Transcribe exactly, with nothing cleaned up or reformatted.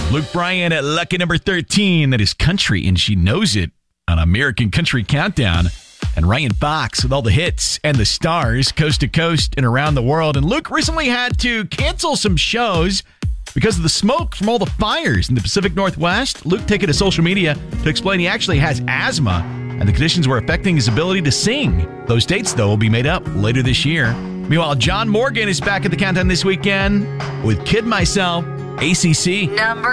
Luke Bryan at lucky number thirteen. That is Country, and She Knows It on American Country Countdown. And Ryan Fox with all the hits and the stars coast to coast and around the world. And Luke recently had to cancel some shows because of the smoke from all the fires in the Pacific Northwest. Luke taking to social media to explain he actually has asthma and the conditions were affecting his ability to sing. Those dates, though, will be made up later this year. Meanwhile, John Morgan is back at the countdown this weekend with Kid Myself, A C C. Number